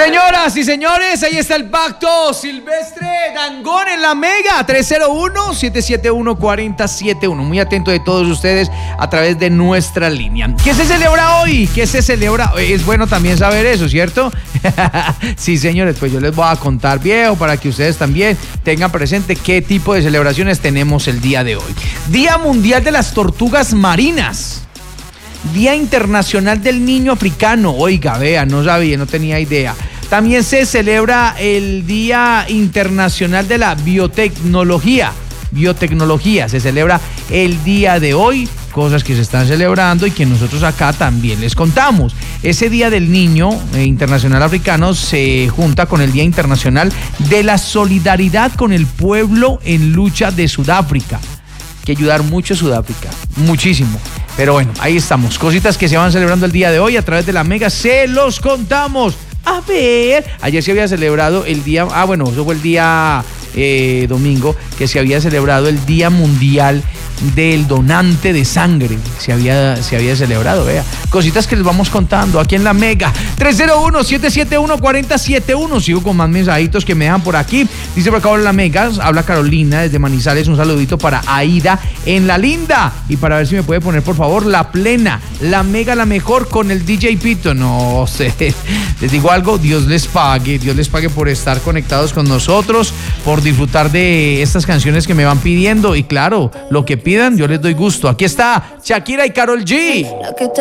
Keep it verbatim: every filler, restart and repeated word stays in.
Señoras y señores, ahí está el pacto silvestre Dangond en la Mega. Tres cero uno, siete siete uno, cuatro cero siete uno. Muy atento de todos ustedes a través de nuestra línea. ¿Qué se celebra hoy? ¿Qué se celebra? Es bueno también saber eso, ¿cierto? Sí, señores, pues yo les voy a contar, viejo, para que ustedes también tengan presente qué tipo de celebraciones tenemos el día de hoy. Día Mundial de las Tortugas Marinas. Día Internacional del Niño Africano. Oiga, vea, no sabía, no tenía idea. También se celebra el Día Internacional de la Biotecnología. Biotecnología, se celebra el día de hoy, cosas que se están celebrando y que nosotros acá también les contamos. Ese Día del Niño eh, Internacional Africano se junta con el Día Internacional de la Solidaridad con el Pueblo en Lucha de Sudáfrica. Hay que ayudar mucho a Sudáfrica, muchísimo. Pero bueno, ahí estamos, cositas que se van celebrando el día de hoy a través de la Mega, se los contamos. A ver, ayer se había celebrado el día, ah bueno, eso fue el día eh, domingo, que se había celebrado el Día Mundial del Donante de Sangre, se había, se había celebrado, vea, cositas que les vamos contando aquí en la Mega. Tres cero uno, siete siete uno, cuatro cero siete uno. Sigo con más mensajitos que me dejan por aquí. Dice por acá en la Mega, habla Carolina desde Manizales, un saludito para Aida en La Linda, y para ver si me puede poner por favor La Plena, la Mega, la mejor con el D J Pito. No sé, les digo algo, Dios les pague, Dios les pague por estar conectados con nosotros, por disfrutar de estas canciones que me van pidiendo, y claro, lo que pidan yo les doy gusto. Aquí está Shakira y Karol G.